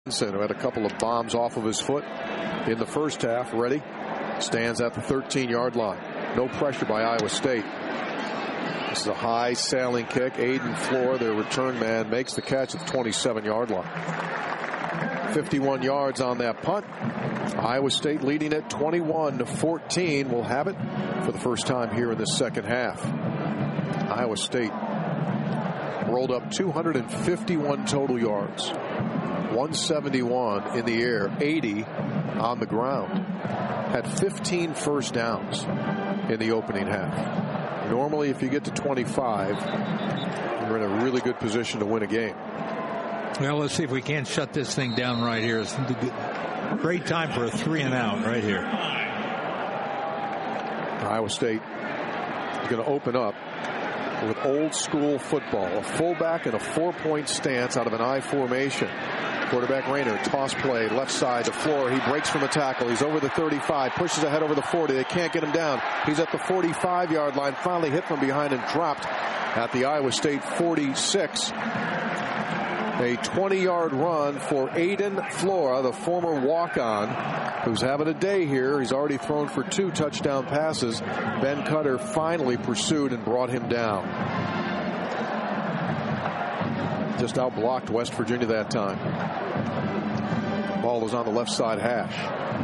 Who had a couple of bombs off of his foot in the first half. Ready, stands at the 13-yard line. No pressure by Iowa State. This is a high sailing kick. Aiden Floor, their return man, makes the catch at the 27-yard line. 51 yards on that punt. Iowa State leading it 21-14. Will have it for the first time here in this second half. Iowa State rolled up 251 total yards. 171 in the air, 80 on the ground. Had 15 first downs in the opening half. Normally, if you get to 25, you're in a really good position to win a game. Well, let's see if we can't shut this thing down right here. It's a great time for a 3-and-out right here. Iowa State is going to open up with old school football. A fullback and a 4-point stance out of an I formation. Quarterback Rayner, toss play, left side to Floor. He breaks from the tackle. He's over the 35, pushes ahead over the 40. They can't get him down. He's at the 45-yard line, finally hit from behind and dropped at the Iowa State 46. A 20-yard run for Aiden Flora, the former walk-on, who's having a day here. He's already thrown for 2 touchdown passes. Ben Cutter finally pursued and brought him down. Just outblocked West Virginia that time. Ball was on the left side hash.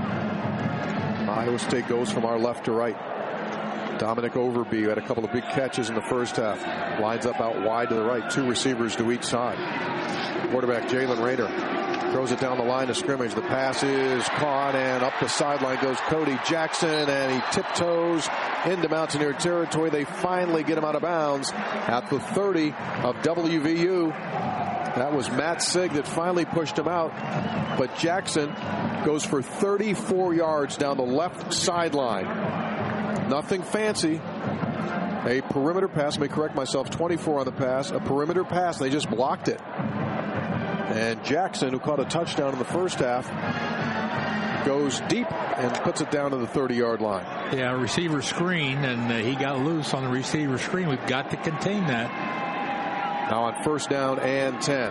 Iowa State goes from our left to right. Dominic Overby had a couple of big catches in the first half. Lines up out wide to the right. 2 receivers to each side. Quarterback Jalen Rayner throws it down the line of scrimmage. The pass is caught, and up the sideline goes Cody Jackson, and he tiptoes into Mountaineer territory. They finally get him out of bounds at the 30 of WVU. That was Matt Sigg that finally pushed him out, but Jackson goes for 34 yards down the left sideline. Nothing fancy. A perimeter pass. Let me correct myself. 24 on the pass. A perimeter pass. They just blocked it. And Jackson, who caught a touchdown in the first half, goes deep and puts it down to the 30-yard line. Yeah, receiver screen, and he got loose on the receiver screen. We've got to contain that. Now on first down and 10.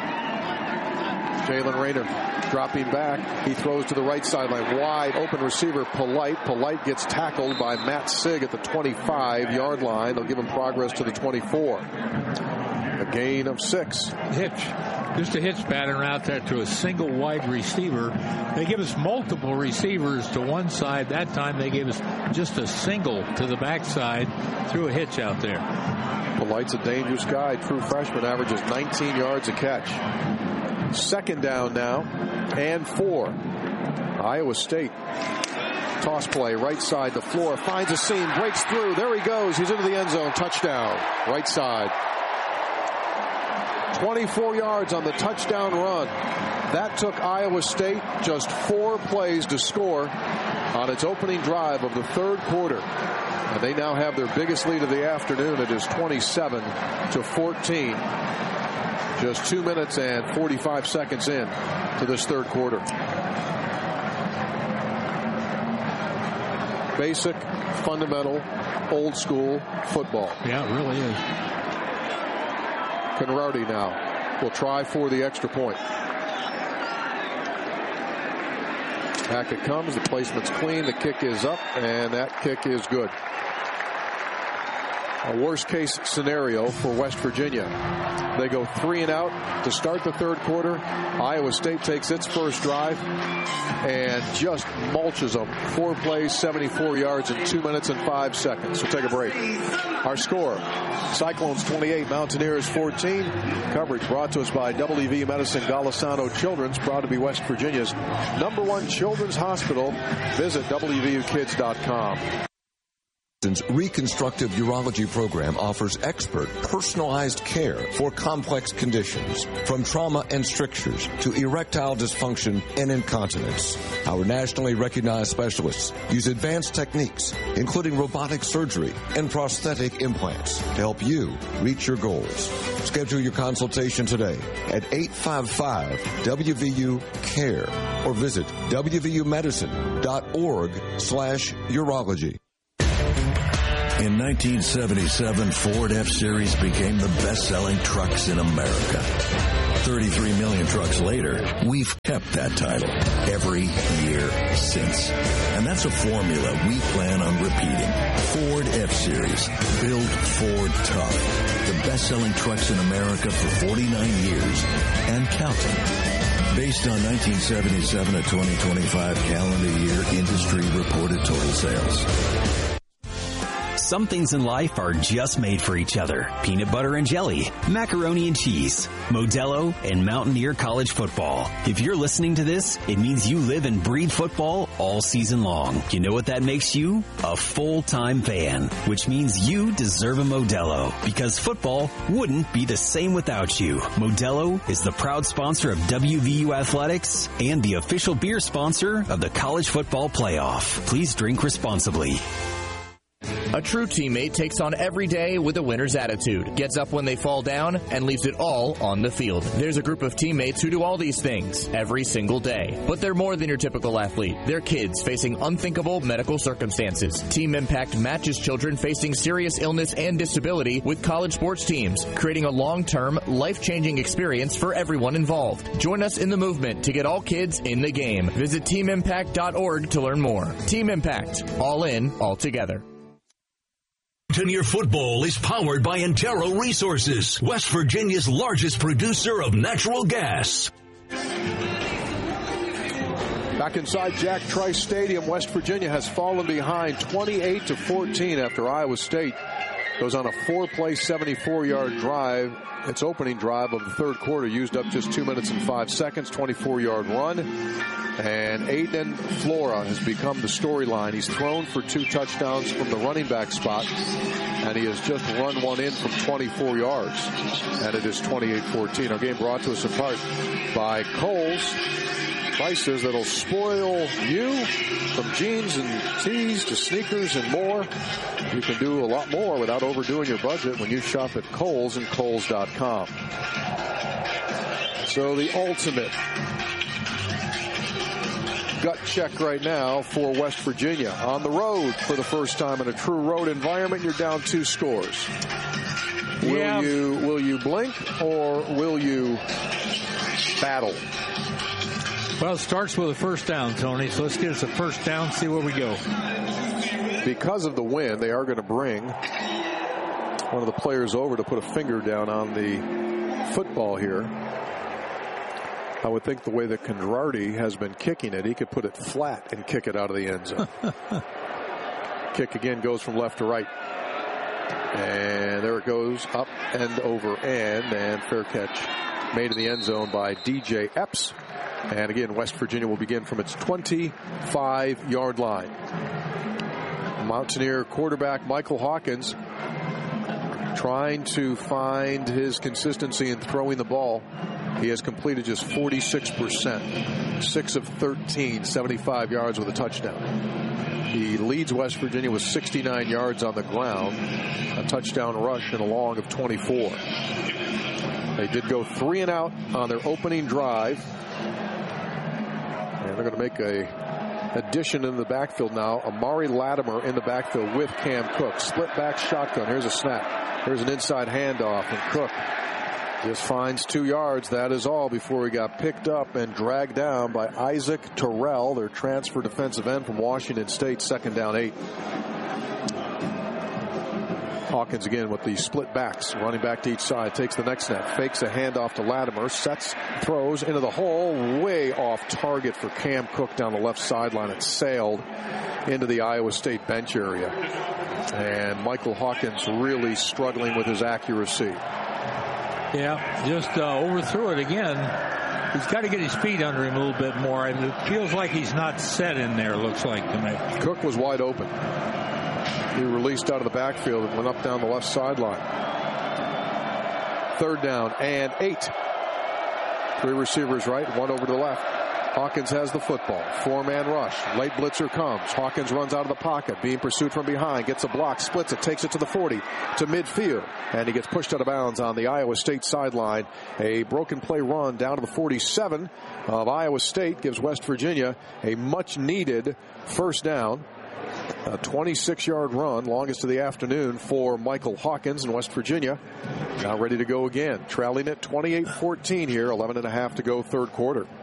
Jalen Rayner dropping back. He throws to the right sideline. Wide open receiver, Polite. Polite gets tackled by Matt Sigg at the 25-yard line. They'll give him progress to the 24. A gain of 6. Hitch. Just a hitch pattern out there to a single wide receiver. They give us multiple receivers to one side. That time they gave us just a single to the backside through a hitch out there. Polite's a dangerous guy. True freshman, averages 19 yards a catch. Second down now and 4. Iowa State. Toss play, right side, the Floor. Finds a seam, breaks through. There he goes. He's into the end zone. Touchdown. Right side. 24 yards on the touchdown run. That took Iowa State just 4 plays to score on its opening drive of the third quarter. And they now have their biggest lead of the afternoon. It is 27-14. Just 2 minutes and 45 seconds in to this third quarter. Basic, fundamental, old school football. Yeah, it really is. Conradi now will try for the extra point. Back it comes. The placement's clean. The kick is up, and that kick is good. A worst-case scenario for West Virginia. They go 3-and-out to start the third quarter. Iowa State takes its first drive and just mulches them. 4 plays, 74 yards in 2 minutes and 5 seconds. We'll take a break. Our score, Cyclones 28, Mountaineers 14. Coverage brought to us by WV Medicine Golisano Children's, proud to be West Virginia's #1 children's hospital. Visit WVUkids.com. Reconstructive Urology program offers expert, personalized care for complex conditions, from trauma and strictures to erectile dysfunction and incontinence. Our nationally recognized specialists use advanced techniques, including robotic surgery and prosthetic implants, to help you reach your goals. Schedule your consultation today at 855-WVU-CARE or visit WVUmedicine.org/urology. In 1977, Ford F-Series became the best-selling trucks in America. 33 million trucks later, we've kept that title every year since. And that's a formula we plan on repeating. Ford F-Series. Build Ford tough. The best-selling trucks in America for 49 years and counting. Based on 1977 to 2025 calendar year industry reported total sales. Some things in life are just made for each other. Peanut butter and jelly, macaroni and cheese, Modelo, and Mountaineer College football. If you're listening to this, it means you live and breathe football all season long. You know what that makes you? A full-time fan, which means you deserve a Modelo, because football wouldn't be the same without you. Modelo is the proud sponsor of WVU Athletics and the official beer sponsor of the College Football Playoff. Please drink responsibly. A true teammate takes on every day with a winner's attitude, gets up when they fall down, and leaves it all on the field. There's a group of teammates who do all these things every single day. But they're more than your typical athlete. They're kids facing unthinkable medical circumstances. Team Impact matches children facing serious illness and disability with college sports teams, creating a long-term, life-changing experience for everyone involved. Join us in the movement to get all kids in the game. Visit teamimpact.org to learn more. Team Impact. All in, all together. Mountaineer Football is powered by Antero Resources, West Virginia's largest producer of natural gas. Back inside Jack Trice Stadium, West Virginia has fallen behind 28-14 after Iowa State goes on a 4-play, 74-yard drive. Its opening drive of the third quarter used up just 2 minutes and 5 seconds, 24-yard run. And Aiden Flora has become the storyline. He's thrown for 2 touchdowns from the running back spot, and he has just run one in from 24 yards. And it is 28-14. Our game brought to us in part by Kohl's. Prices that'll spoil you, from jeans and tees to sneakers and more. You can do a lot more without overdoing your budget when you shop at Kohl's and Kohl's.com. So the ultimate gut check right now for West Virginia. On the road for the first time in a true road environment, you're down 2 scores. Will you blink or will you battle? Well, it starts with a first down, Tony, so let's get us a first down, see where we go. Because of the win, they are going to bring one of the players over to put a finger down on the football here. I would think the way that Condrarty has been kicking it, he could put it flat and kick it out of the end zone. Kick again goes from left to right. And there it goes, up and over and fair catch made in the end zone by DJ Epps. And again, West Virginia will begin from its 25-yard line. Mountaineer quarterback Michael Hawkins trying to find his consistency in throwing the ball. He has completed just 46%, 6 of 13, 75 yards with a touchdown. He leads West Virginia with 69 yards on the ground, a touchdown rush, and a long of 24. They did go 3 and out on their opening drive. And they're going to make a addition in the backfield now. Amari Latimer in the backfield with Cam Cook. Split back shotgun. Here's a snap. Here's an inside handoff, and Cook just finds 2 yards. That is all before he got picked up and dragged down by Isaac Terrell, their transfer defensive end from Washington State. 2nd down 8. Hawkins again with the split backs, running back to each side, takes the next snap, fakes a handoff to Latimer, sets, throws into the hole, way off target for Cam Cook down the left sideline. It sailed into the Iowa State bench area. And Michael Hawkins really struggling with his accuracy. Yeah, just overthrew it again. He's got to get his feet under him a little bit more. And it feels like he's not set in there, looks like to me. Cook was wide open. He released out of the backfield and went up down the left sideline. 3rd down and 8. 3 receivers right, 1 over to the left. Hawkins has the football. 4-man rush. Late blitzer comes. Hawkins runs out of the pocket, being pursued from behind. Gets a block, splits it, takes it to the 40, to midfield. And he gets pushed out of bounds on the Iowa State sideline. A broken play run down to the 47 of Iowa State gives West Virginia a much-needed first down. A 26-yard run, longest of the afternoon for Michael Hawkins in West Virginia. Now ready to go again. Trailing at 28-14 here, 11.5 to go third quarter.